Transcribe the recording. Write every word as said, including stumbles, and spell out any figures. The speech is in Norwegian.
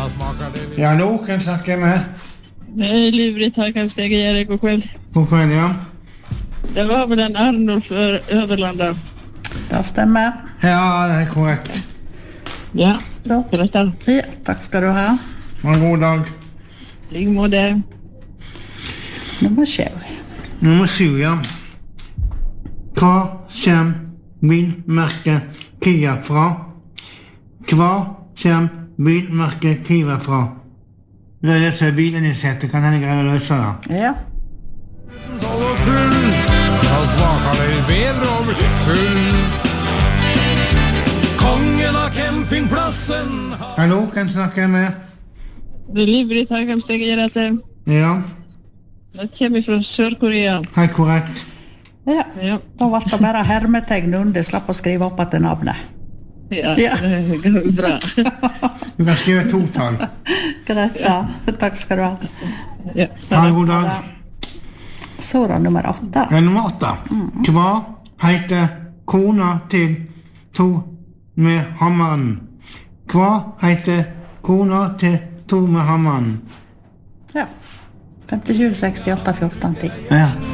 Ja, nå kan jeg snakke med. Det är Liv-Britt Harkamsteg i Erik och kväll. God kväll, ja. Det var väl en Arnulf Överlanda. Det stämmer. Ja, det är korrekt. Ja, Bra. berätta. Ja, tack ska du ha. Ha en god dag. Ligmode. Nummer sju. Nummer syv, ja. Hva kommer bilmerket Kia fra? Hva kommer bilmerket Kia fra? Det er det som er bilen i setet. Kan henne greie å løse det? Ja. Da smaker det bedre å bli full. Kongen av campingplassen. Hallo, kan jeg snakke med? Det är Liv-Britt Harkamsteg i Erik. Ja, Det kommer från Sør-Korea. helt korrekt. Ja. Ja, Da var det bare hermetegn under, slapp å skrive opp etter navnet. ja, Ja. det går bra. Du kan skrive totall. Greit, ja. Takk skal du ha. Ja. Ha en god dag. Så da nummer åtte. Ja, nummer åtta. Hva heter kona til to med hammeren? Hva heter kona til to med hammeren? Ja. femtiosju sextioåtta fjorton tio. Ja.